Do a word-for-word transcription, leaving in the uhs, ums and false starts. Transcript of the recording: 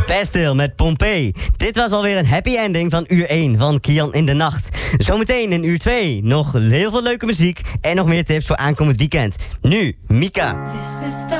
Bastille met Pompeii. Dit was alweer een happy ending van uur één van Kian in de Nacht. Zometeen in uur twee nog heel veel leuke muziek en nog meer tips voor aankomend weekend. Nu, Mika. This is the